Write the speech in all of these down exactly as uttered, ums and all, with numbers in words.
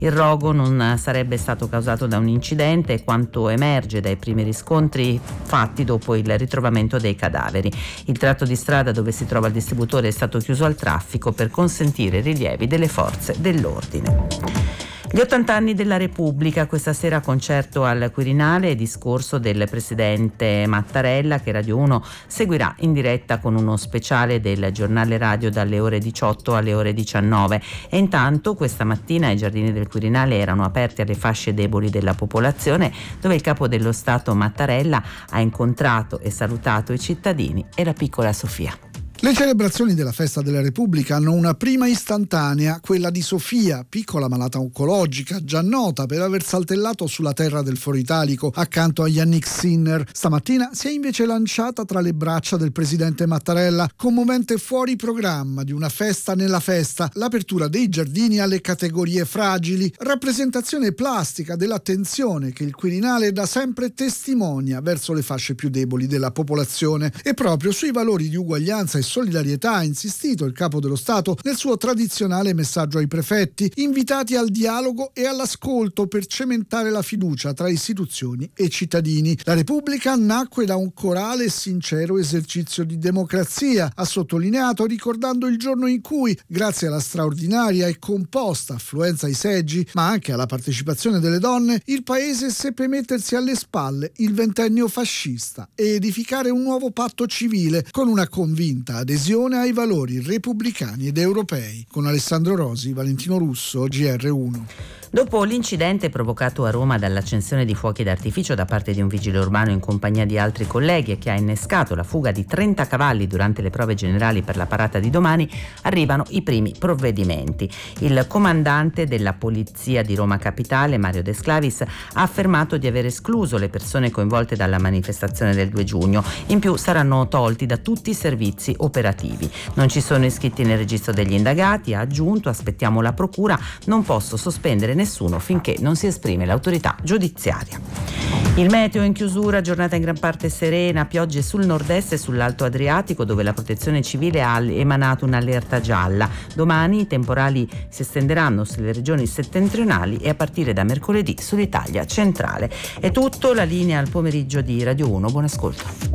Il rogo non sarebbe stato causato da un incidente, quanto emerge dai primi riscontri fatti dopo il ritrovamento dei cadaveri. Il tratto di strada dove si trova il distributore è stato chiuso al traffico per consentire rilievi delle forze dell'ordine. Gli ottanta anni della Repubblica, questa sera concerto al Quirinale e discorso del presidente Mattarella che Radio uno seguirà in diretta con uno speciale del giornale radio dalle ore diciotto alle ore diciannove. E intanto questa mattina i giardini del Quirinale erano aperti alle fasce deboli della popolazione, dove il capo dello Stato Mattarella ha incontrato e salutato i cittadini e la piccola Sofia. Le celebrazioni della Festa della Repubblica hanno una prima istantanea, quella di Sofia, piccola malata oncologica, già nota per aver saltellato sulla terra del Foro Italico accanto a Yannick Sinner. Stamattina si è invece lanciata tra le braccia del presidente Mattarella, commovente fuori programma di una festa nella festa, l'apertura dei giardini alle categorie fragili, rappresentazione plastica dell'attenzione che il Quirinale da sempre testimonia verso le fasce più deboli della popolazione. E proprio sui valori di uguaglianza e solidarietà ha insistito il capo dello Stato nel suo tradizionale messaggio ai prefetti, invitati al dialogo e all'ascolto per cementare la fiducia tra istituzioni e cittadini. La Repubblica nacque da un corale e sincero esercizio di democrazia, ha sottolineato, ricordando il giorno in cui, grazie alla straordinaria e composta affluenza ai seggi, ma anche alla partecipazione delle donne, il paese seppe mettersi alle spalle il ventennio fascista e edificare un nuovo patto civile con una convinta adesione ai valori repubblicani ed europei. Con Alessandro Rosi, Valentino Russo, G R uno. Dopo l'incidente provocato a Roma dall'accensione di fuochi d'artificio da parte di un vigile urbano in compagnia di altri colleghi e che ha innescato la fuga di trenta cavalli durante le prove generali per la parata di domani, arrivano i primi provvedimenti. Il comandante della Polizia di Roma Capitale, Mario De Sclavis, ha affermato di aver escluso le persone coinvolte dalla manifestazione del due giugno. In più saranno tolti da tutti i servizi operativi. Non ci sono iscritti nel registro degli indagati, ha aggiunto, aspettiamo la procura, non posso sospendere nessuno finché non si esprime l'autorità giudiziaria. Il meteo in chiusura, giornata in gran parte serena, piogge sul nord-est e sull'Alto Adriatico dove la Protezione Civile ha emanato un'allerta gialla. Domani i temporali si estenderanno sulle regioni settentrionali e a partire da mercoledì sull'Italia centrale. È tutto, la linea al pomeriggio di Radio uno. Buon ascolto.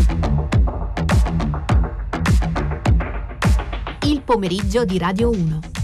Il pomeriggio di Radio uno.